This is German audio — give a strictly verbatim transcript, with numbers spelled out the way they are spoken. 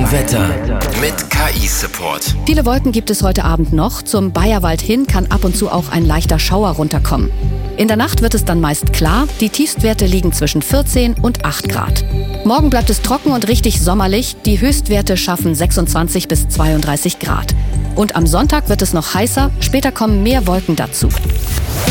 Wetter mit K I-Support. Viele Wolken gibt es heute Abend noch. Zum Bayerwald hin kann ab und zu auch ein leichter Schauer runterkommen. In der Nacht wird es dann meist klar. Die Tiefstwerte liegen zwischen vierzehn und acht Grad. Morgen bleibt es trocken und richtig sommerlich. Die Höchstwerte schaffen sechsundzwanzig bis zweiunddreißig Grad. Und am Sonntag wird es noch heißer. Später kommen mehr Wolken dazu.